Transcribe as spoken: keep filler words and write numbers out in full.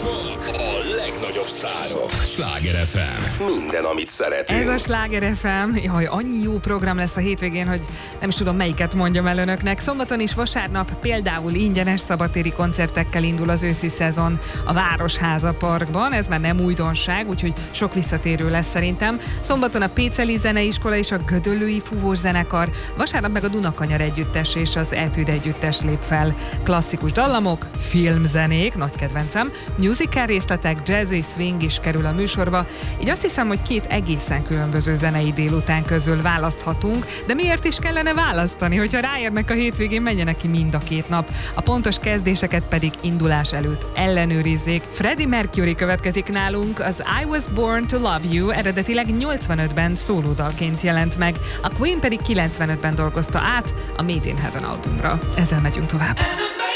Csak a legnagyobb sztárok. Sláger ef em. Minden, amit szeretünk. Ez a Sláger ef em. Jaj, annyi jó program lesz a hétvégén, hogy nem is tudom, melyiket mondjam el önöknek. Szombaton és vasárnap például ingyenes szabadtéri koncertekkel indul az őszi szezon a Városháza Parkban. Ez már nem újdonság, úgyhogy sok visszatérő lesz szerintem. Szombaton a Péceli Zeneiskola és a Gödöllői Fúvós Zenekar, vasárnap meg a Dunakanyar Együttes és az Etűd Együttes lép fel. Klasszikus dallamok, filmzenék, nagy kedvencem, musical részletek, jazz és swing is kerül a műsorba, így azt hiszem, hogy két egészen különböző zenei délután közül választhatunk, de miért is kellene választani, hogyha ráérnek a hétvégén, menjenek ki mind a két nap. A pontos kezdéseket pedig indulás előtt ellenőrizzék. Freddie Mercury következik nálunk, az I Was Born to Love You eredetileg nyolcvanötben szólódalként jelent meg, a Queen pedig kilencvenötben dolgozta át a Made in Heaven albumra. Ezzel megyünk tovább.